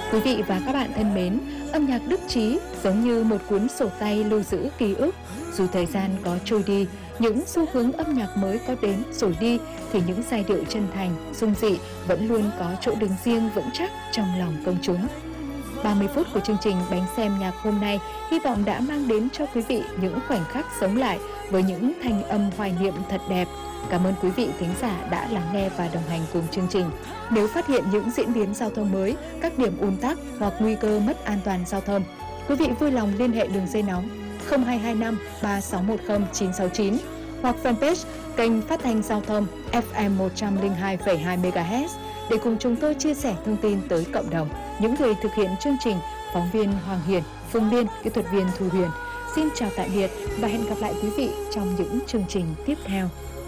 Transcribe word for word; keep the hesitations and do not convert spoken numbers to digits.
Quý vị và các bạn thân mến, âm nhạc Đức Chí giống như một cuốn sổ tay lưu giữ ký ức. Dù thời gian có trôi đi, những xu hướng âm nhạc mới có đến rồi đi, thì những giai điệu chân thành, dung dị vẫn luôn có chỗ đứng riêng vững chắc trong lòng công chúng. ba mươi phút của chương trình Bánh Xem Nhạc hôm nay hy vọng đã mang đến cho quý vị những khoảnh khắc sống lại với những thanh âm hoài niệm thật đẹp. Cảm ơn quý vị thính giả đã lắng nghe và đồng hành cùng chương trình. Nếu phát hiện những diễn biến giao thông mới, các điểm ùn tắc hoặc nguy cơ mất an toàn giao thông, quý vị vui lòng liên hệ đường dây nóng không hai hai năm ba sáu một không chín sáu chín hoặc fanpage kênh phát thanh giao thông ép em một trăm lẻ hai phẩy hai mê ga héc để cùng chúng tôi chia sẻ thông tin tới cộng đồng. Những người thực hiện chương trình, phóng viên Hoàng Hiền, Phương Liên, kỹ thuật viên Thu Huyền. Xin chào tạm biệt và hẹn gặp lại quý vị trong những chương trình tiếp theo.